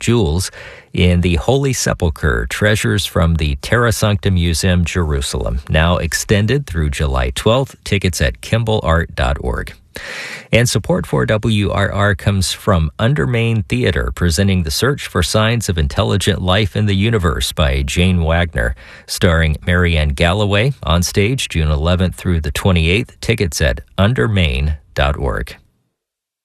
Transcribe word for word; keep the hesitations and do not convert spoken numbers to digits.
jewels in the Holy Sepulchre, Treasures from the Terra Sancta Museum, Jerusalem. Now extended through July twelfth. Tickets at kimball art dot org. And support for W R R comes from Undermain Theater, presenting The Search for Signs of Intelligent Life in the Universe by Jane Wagner, starring Marianne Galloway, on stage June eleventh through the twenty-eighth. Tickets at undermain dot org.